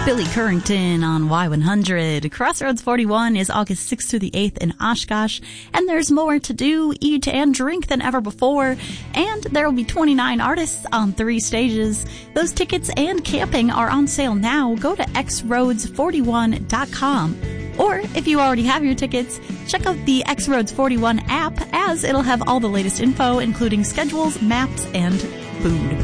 Billy Currington on Y100. Crossroads 41 is August 6th through the 8th in Oshkosh, and there's more to do, eat, and drink than ever before, and there will be 29 artists on 3 stages. Those tickets and camping are on sale now. Go to xroads41.com. Or, if you already have your tickets, check out the Xroads 41 app, as it'll have all the latest info, including schedules, maps, and food.